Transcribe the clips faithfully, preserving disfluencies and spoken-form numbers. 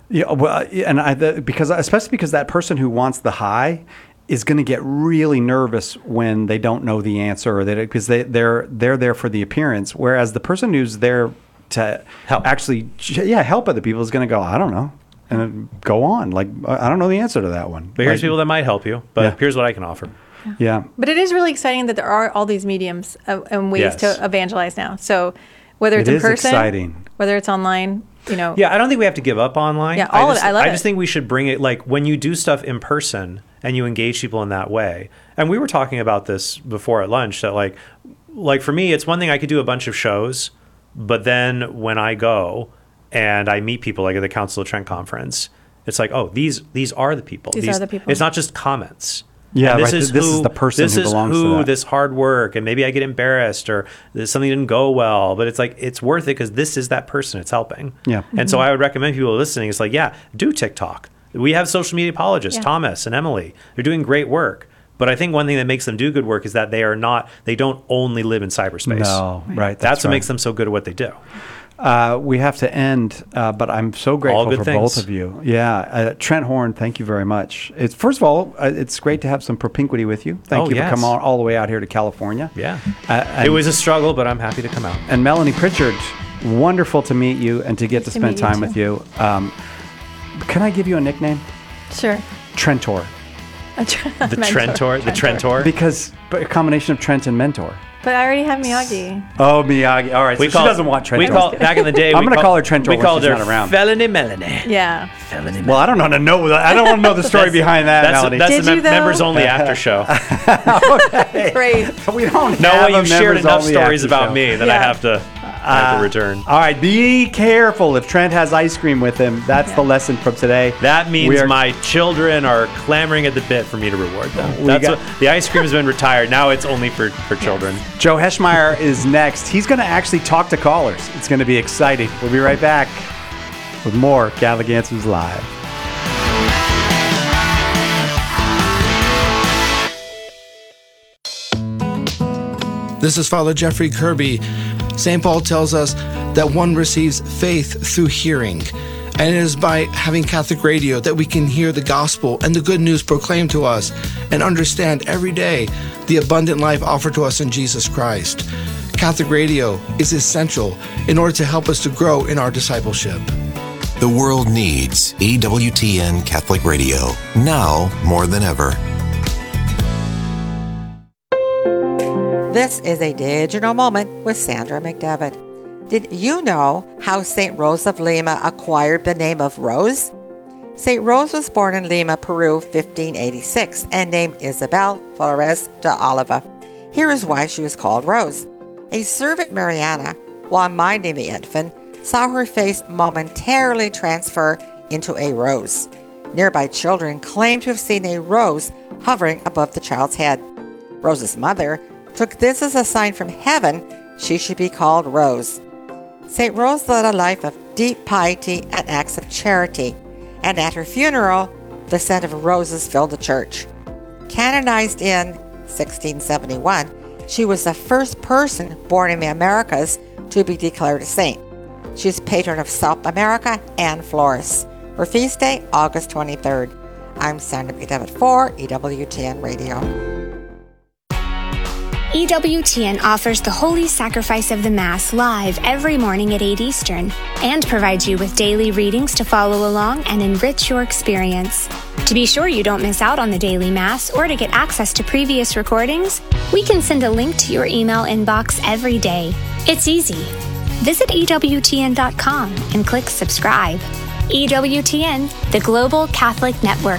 Yeah, well, and I the, because especially because that person who wants the high is going to get really nervous when they don't know the answer, or they because they they're they're there for the appearance, whereas the person who's there to help actually yeah help other people is going to go, I don't know, and then go on like I don't know the answer to that one. But here's like, people that might help you. But yeah. here's what I can offer. Yeah, but it is really exciting that there are all these mediums uh, and ways Yes. to evangelize now. So whether it's It in is person, exciting. whether it's online. You know, Yeah, I don't think we have to give up online. Yeah, all I of just, it. I love I it. just think we should bring it, like, when you do stuff in person and you engage people in that way. And we were talking about this before at lunch, that, like, like for me, it's one thing I could do a bunch of shows, but then when I go and I meet people, like at the Council of Trent conference, it's like, oh, these these are the people. These are the people. It's not just comments. Yeah, And right. This is the person this who is belongs who to that. this hard work, and maybe I get embarrassed or there's something didn't go well, but it's like it's worth it because this is that person it's helping. Yeah. And so I would recommend people listening. It's like, yeah, do TikTok. We have social media apologists, Yeah. Thomas and Emily. They're doing great work. But I think one thing that makes them do good work is that they are not. They don't only live in cyberspace. No, right. That's, That's what right. makes them so good at what they do. Uh, we have to end, uh, but I'm so grateful good for things. both of you. Yeah, uh, Trent Horn, thank you very much. It's first of all, uh, it's great to have some propinquity with you. Thank Oh, you yes. for coming all, all the way out here to California. Yeah. Uh, and, It was a struggle, but I'm happy to come out. and Melanie Pritchard, wonderful to meet you and to get Nice to to spend meet you time too. with you. Um, can I give you a nickname? sure. Trentor, A tr- The mentor. Trentor, the Trentor. because but a combination of Trent and mentor. But I already have Miyagi. Oh, Miyagi. All right, We so call- she doesn't want Trentor. We call back in the day. I'm we gonna call her Trentor We when called she's her not around. Felony Melanie. Yeah. Felony Well, I don't know to know. that. I don't want to know the story behind that, That's, Melanie. that's Did the you, mem- though? members only after show. Great. we don't No, have well, a you've shared members enough only stories after about show. me that Yeah. I have to, I have to return. All right, be careful if Trent has ice cream with him. That's the lesson from today. That means We are- my children are clamoring at the bit for me to reward them. We That's got- what, the ice cream has been retired. Now it's only for, for children. Joe Heschmeyer is next. He's going to actually talk to callers. It's going to be exciting. We'll be right back with more Catholic Answers Live. This is Father Jeffrey Kirby. Saint Paul tells us that one receives faith through hearing. And it is by having Catholic radio that we can hear the gospel and the good news proclaimed to us and understand every day the abundant life offered to us in Jesus Christ. Catholic radio is essential in order to help us to grow in our discipleship. The world needs E W T N Catholic Radio, now more than ever. This is a digital moment with Sandra McDevitt. Did you know how Saint Rose of Lima acquired the name of Rose? Saint Rose was born in Lima, Peru, fifteen eighty-six, and named Isabel Flores de Oliva. Here is why she was called Rose. A servant, Mariana, while minding the infant, saw her face momentarily transfer into a rose. Nearby children claimed to have seen a rose hovering above the child's head. Rose's mother took this as a sign from heaven she should be called Rose. Saint Rose led a life of deep piety and acts of charity, and at her funeral, the scent of roses filled the church. Canonized in sixteen seventy-one, she was the first person born in the Americas to be declared a saint. She is patron of South America and Flores. Her feast day, August twenty-third. I'm Sandra McDevitt for E W T N Radio. E W T N offers the Holy Sacrifice of the Mass live every morning at eight Eastern and provides you with daily readings to follow along and enrich your experience. To be sure you don't miss out on the daily Mass or to get access to previous recordings, we can send a link to your email inbox every day. It's easy. Visit E W T N dot com and click subscribe. E W T N, the Global Catholic Network.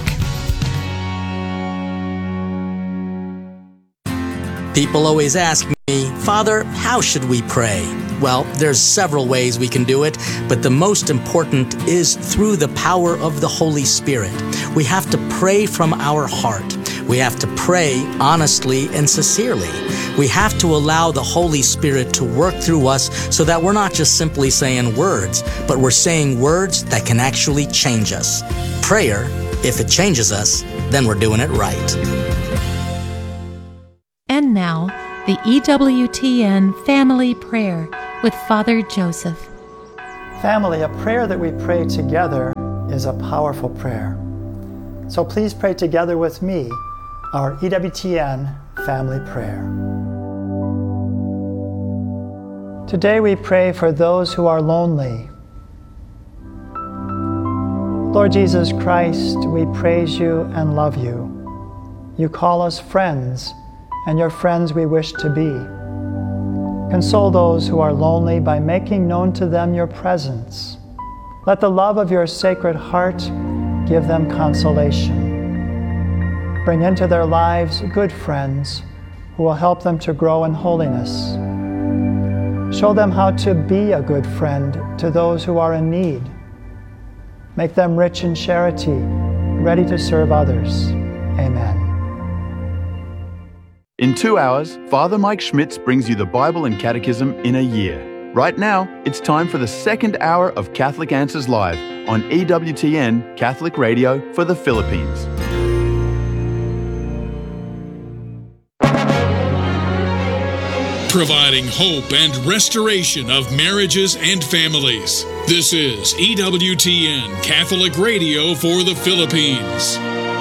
People always ask me, Father, how should we pray? Well, there's several ways we can do it, but the most important is through the power of the Holy Spirit. We have to pray from our heart. We have to pray honestly and sincerely. We have to allow the Holy Spirit to work through us so that we're not just simply saying words, but we're saying words that can actually change us. Prayer, if it changes us, then we're doing it right. And now, the E W T N Family Prayer with Father Joseph. Family, a prayer that we pray together is a powerful prayer. So please pray together with me our E W T N family prayer. Today we pray for those who are lonely. Lord Jesus Christ, we praise you and love you. You call us friends, and your friends we wish to be. Console those who are lonely by making known to them your presence. Let the love of your Sacred Heart give them consolation. Bring into their lives good friends who will help them to grow in holiness. Show them how to be a good friend to those who are in need. Make them rich in charity, ready to serve others. Amen. In two hours, Father Mike Schmitz brings you the Bible and Catechism in a year. Right now, it's time for the second hour of Catholic Answers Live on E W T N Catholic Radio for the Philippines. Providing hope and restoration of marriages and families. This is E W T N Catholic Radio for the Philippines.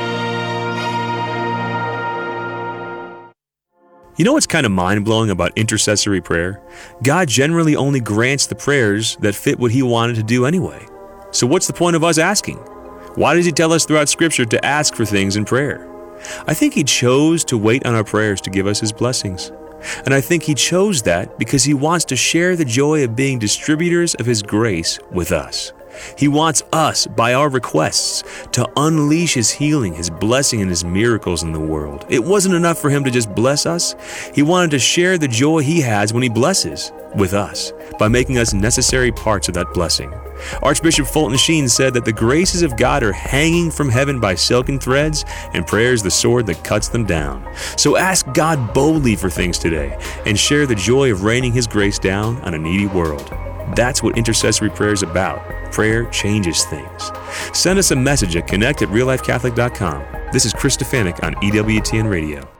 You know what's kind of mind-blowing about intercessory prayer? God generally only grants the prayers that fit what He wanted to do anyway. So what's the point of us asking? Why does He tell us throughout Scripture to ask for things in prayer? I think He chose to wait on our prayers to give us His blessings. And I think He chose that because He wants to share the joy of being distributors of His grace with us. He wants us, by our requests, to unleash His healing, His blessing, and His miracles in the world. It wasn't enough for Him to just bless us. He wanted to share the joy He has when He blesses with us by making us necessary parts of that blessing. Archbishop Fulton Sheen said that the graces of God are hanging from heaven by silken threads, and prayer is the sword that cuts them down. So ask God boldly for things today and share the joy of raining His grace down on a needy world. That's what intercessory prayer is about. Prayer changes things. Send us a message at connect at real life catholic dot com. This is Chris Stefanik on E W T N Radio.